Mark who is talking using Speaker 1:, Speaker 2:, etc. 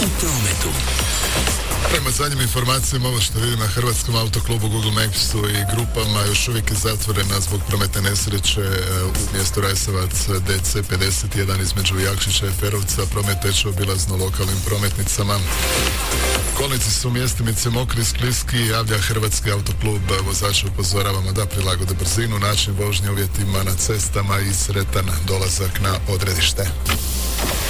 Speaker 1: u prometu.
Speaker 2: Prema zadnjim informacijama, ovo što vidim na Hrvatskom autoklubu, Google Mapsu i grupama, još uvijek je zatvorena zbog prometne nesreće u mjestu Rajsavac DC 51 između Jakšića i Ferovca. Promet teče obilazno lokalnim prometnicama. Kolnici su u mjestimice mokri, skliski, javlja Hrvatski autoklub. Vozače upozoravamo da prilagode brzinu, način vožnje uvjetima na cestama i sretan dolazak na odredište.